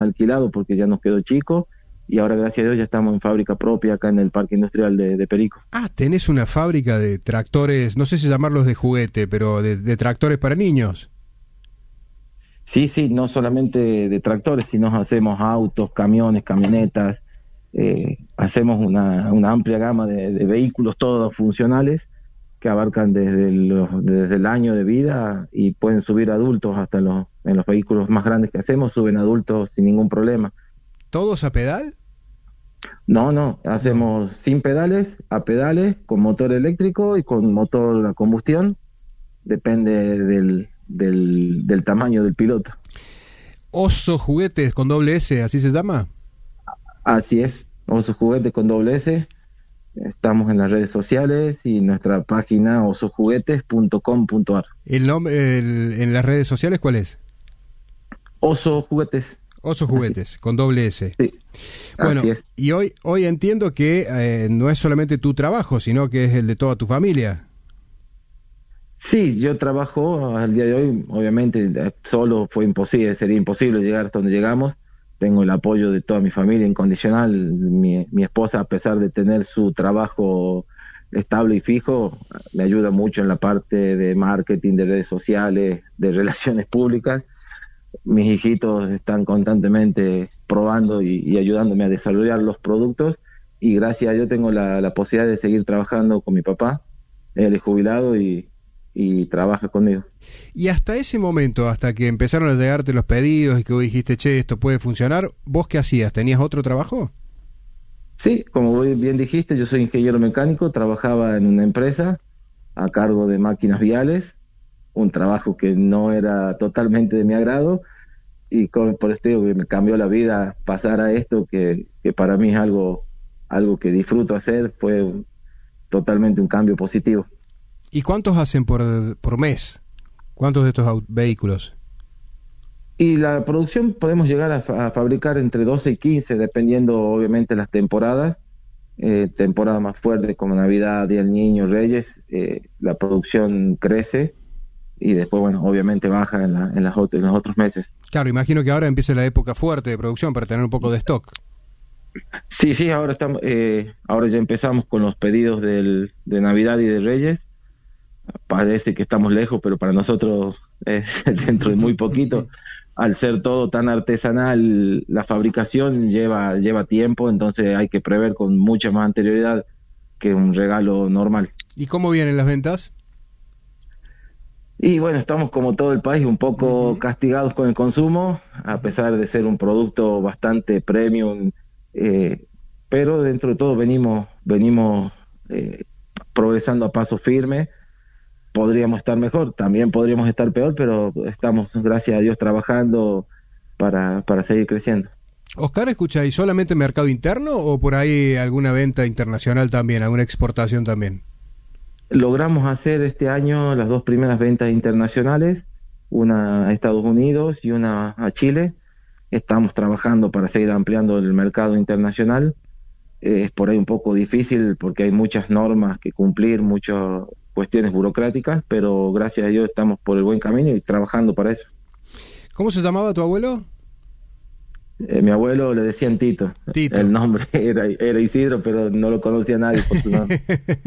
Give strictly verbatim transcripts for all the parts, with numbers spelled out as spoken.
alquilado porque ya nos quedó chico, y ahora gracias a Dios ya estamos en fábrica propia acá en el Parque Industrial de, de Perico. Ah, tenés una fábrica de tractores, no sé si llamarlos de juguete, pero de, de tractores para niños. Sí, sí, no solamente de tractores, sino hacemos autos, camiones, camionetas, eh, hacemos una, una amplia gama de, de vehículos todos funcionales que abarcan desde, los, desde el año de vida y pueden subir adultos hasta los, en los vehículos más grandes que hacemos, suben adultos sin ningún problema. ¿Todos a pedal? No, no, hacemos sin pedales, a pedales, con motor eléctrico y con motor a combustión, depende del, del, del tamaño del piloto. Oso Juguetes con doble S, ¿así se llama? Así es, Oso Juguetes con doble S, estamos en las redes sociales y nuestra página oso juguetes punto com punto a r. ¿El nombre el, en las redes sociales cuál es? Oso Juguetes. Oso Juguetes, así, con doble S. Sí, bueno, así es. Y hoy, hoy entiendo que eh, no es solamente tu trabajo, sino que es el de toda tu familia. Sí, yo trabajo al día de hoy, obviamente solo fue imposible, sería imposible llegar hasta donde llegamos. Tengo el apoyo de toda mi familia incondicional. Mi, mi esposa, a pesar de tener su trabajo estable y fijo, me ayuda mucho en la parte de marketing, de redes sociales, de relaciones públicas. Mis hijitos están constantemente probando y, y ayudándome a desarrollar los productos, y gracias a Dios tengo la, la posibilidad de seguir trabajando con mi papá. Él es jubilado y, y trabaja conmigo. Y hasta ese momento, hasta que empezaron a llegarte los pedidos y que vos dijiste, che, esto puede funcionar, ¿vos qué hacías? ¿Tenías otro trabajo? Sí, como bien dijiste, yo soy ingeniero mecánico, trabajaba en una empresa a cargo de máquinas viales, un trabajo que no era totalmente de mi agrado, y con, por esto digo que me cambió la vida pasar a esto, que, que para mí es algo, algo que disfruto hacer, fue un, totalmente un cambio positivo. ¿Y cuántos hacen por, por mes? ¿Cuántos de estos vehículos? Y la producción podemos llegar a, fa- a fabricar entre doce y quince, dependiendo obviamente las temporadas. Eh, temporada más fuerte como Navidad, Día del Niño, Reyes, eh, la producción crece, y después, bueno, obviamente baja en, la, en, las ot- en los otros meses. Claro, imagino que ahora empieza la época fuerte de producción para tener un poco de stock. Sí, sí, ahora estamos, eh, ahora ya empezamos con los pedidos del, de Navidad y de Reyes. Parece que estamos lejos, pero para nosotros es dentro de muy poquito. Al ser todo tan artesanal, la fabricación lleva, lleva tiempo, entonces hay que prever con mucha más anterioridad que un regalo normal. ¿Y cómo vienen las ventas? Y bueno, estamos como todo el país un poco uh-huh. castigados con el consumo, a pesar de ser un producto bastante premium, eh, pero dentro de todo venimos, venimos eh, progresando a paso firme. Podríamos estar mejor, también podríamos estar peor, pero estamos, gracias a Dios, trabajando para, para seguir creciendo. Oscar, escucha, ¿y solamente mercado interno o por ahí alguna venta internacional también, alguna exportación también? Logramos hacer este año las dos primeras ventas internacionales, una a Estados Unidos y una a Chile. Estamos trabajando para seguir ampliando el mercado internacional. Eh, es por ahí un poco difícil porque hay muchas normas que cumplir, muchas cuestiones burocráticas, pero gracias a Dios estamos por el buen camino y trabajando para eso. ¿Cómo se llamaba tu abuelo? Eh, mi abuelo le decían Tito. Tito. El nombre era, era Isidro, pero no lo conocía nadie por su nombre.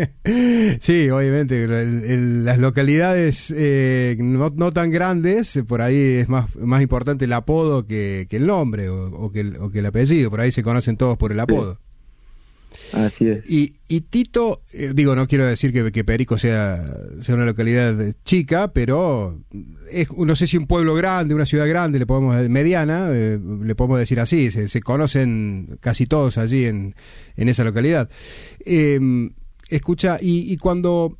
Sí, obviamente, el, el, las localidades eh, no, no tan grandes, por ahí es más, más importante el apodo que, que el nombre o, o, que el, o que el apellido, por ahí se conocen todos por el apodo. Sí. Así es. Y, y Tito, eh, digo, no quiero decir que, que Perico sea, sea una localidad chica, pero es, no sé si un pueblo grande, una ciudad grande, le podemos mediana, eh, le podemos decir así, se, se conocen casi todos allí en, en esa localidad. Eh, escucha, y, y cuando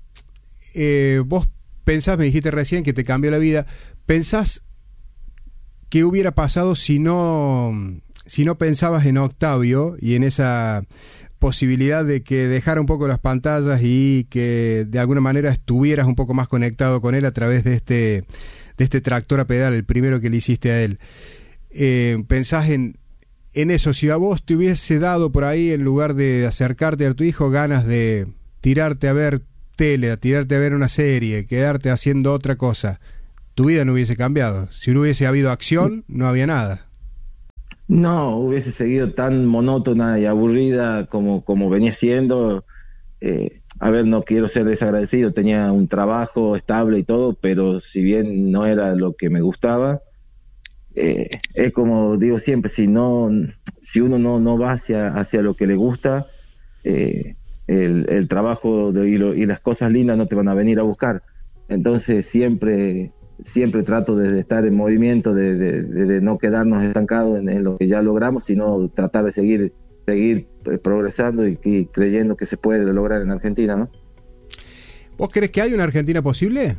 eh, vos pensás, me dijiste recién que te cambió la vida, ¿pensás qué hubiera pasado si no... si no pensabas en Octavio y en esa posibilidad de que dejara un poco las pantallas y que de alguna manera estuvieras un poco más conectado con él a través de este de este tractor a pedal, el primero que le hiciste a él? Eh, ¿pensás en, en eso? Si a vos te hubiese dado por ahí, en lugar de acercarte a tu hijo, ganas de tirarte a ver tele, a tirarte a ver una serie, quedarte haciendo otra cosa, tu vida no hubiese cambiado. Si no hubiese habido acción, no había nada. No, hubiese seguido tan monótona y aburrida como, como venía siendo. Eh, a ver, no quiero ser desagradecido, tenía un trabajo estable y todo, pero si bien no era lo que me gustaba, eh, es como digo siempre, si no, si uno no, no va hacia, hacia lo que le gusta, eh, el, el trabajo de, y, lo, y las cosas lindas no te van a venir a buscar. Entonces siempre, siempre trato de, de estar en movimiento, de, de, de, de no quedarnos estancados en, en lo que ya logramos, sino tratar de seguir seguir progresando y, y creyendo que se puede lograr en Argentina, ¿no? ¿Vos crees que hay una Argentina posible?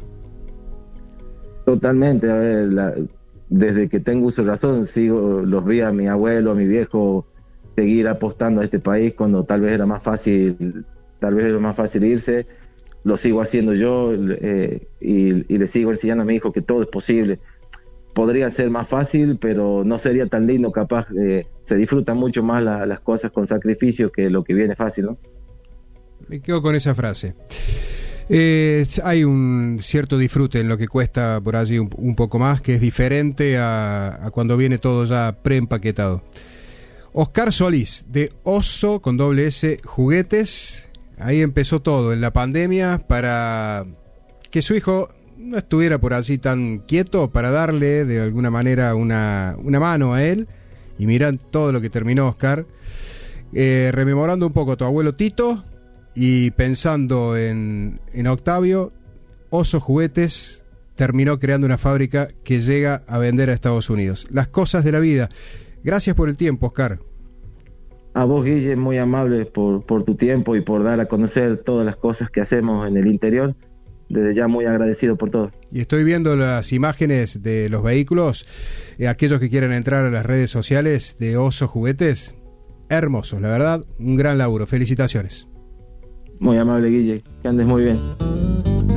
Totalmente, a ver, la, desde que tengo uso de razón, sigo, los vi a mi abuelo, a mi viejo, seguir apostando a este país cuando tal vez era más fácil, tal vez era más fácil irse, lo sigo haciendo yo, eh, y, y le sigo enseñando a mi hijo que todo es posible. Podría ser más fácil, pero no sería tan lindo, capaz, eh, se disfrutan mucho más la, las cosas con sacrificio que lo que viene fácil, ¿no? Me quedo con esa frase. Eh, hay un cierto disfrute en lo que cuesta por allí un, un poco más, que es diferente a, a cuando viene todo ya preempaquetado. Oscar Solís, de Oso, con doble S, Juguetes. Ahí empezó todo, en la pandemia, para que su hijo no estuviera por allí tan quieto, para darle de alguna manera una, una mano a él. Y miran todo lo que terminó, Oscar. Eh, rememorando un poco a tu abuelo Tito y pensando en, en Octavio, Oso Juguetes terminó creando una fábrica que llega a vender a Estados Unidos. Las cosas de la vida. Gracias por el tiempo, Oscar. A vos, Guille, muy amable por, por tu tiempo y por dar a conocer todas las cosas que hacemos en el interior. Desde ya muy agradecido por todo. Y estoy viendo las imágenes de los vehículos, eh, aquellos que quieran entrar a las redes sociales de Oso Juguetes, hermosos, la verdad, un gran laburo, felicitaciones. Muy amable, Guille, que andes muy bien.